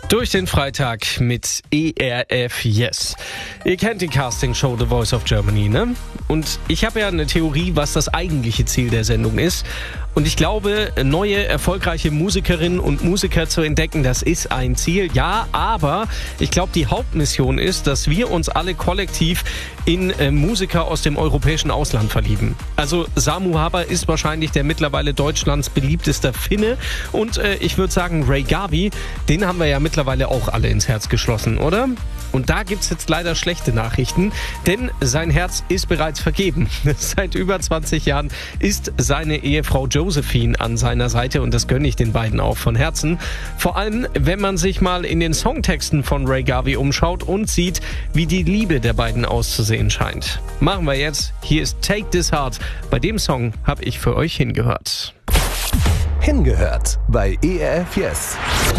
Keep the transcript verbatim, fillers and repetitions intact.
Durch den Freitag mit E R F Yes. Ihr kennt die Castingshow The Voice of Germany, ne? Und ich habe ja eine Theorie, was das eigentliche Ziel der Sendung ist. Und ich glaube, neue, erfolgreiche Musikerinnen und Musiker zu entdecken, das ist ein Ziel. Ja, aber ich glaube, die Hauptmission ist, dass wir uns alle kollektiv in äh, Musiker aus dem europäischen Ausland verlieben. Also Samu Haber ist wahrscheinlich der mittlerweile Deutschlands beliebtester Finne. Und äh, ich würde sagen, Ray Gavi, den haben wir ja mittlerweile auch alle ins Herz geschlossen, oder? Und da gibt's jetzt leider schlechte Nachrichten, denn sein Herz ist bereits vergeben. Seit über zwanzig Jahren ist seine Ehefrau Josephine an seiner Seite und das gönne ich den beiden auch von Herzen. Vor allem, wenn man sich mal in den Songtexten von Ray Gavi umschaut und sieht, wie die Liebe der beiden auszusehen scheint. Machen wir jetzt. Hier ist Take This Heart. Bei dem Song habe ich für euch hingehört. Hingehört bei E R F Yes.